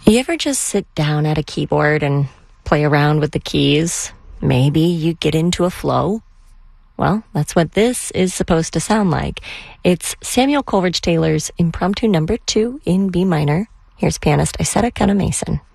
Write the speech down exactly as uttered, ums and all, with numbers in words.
You ever just sit down at a keyboard and play around with the keys? Maybe you get into a flow? Well, that's what this is supposed to sound like. It's Samuel Coleridge Taylor's Impromptu Number Two in B minor. Here's pianist Isetta Kana Mason.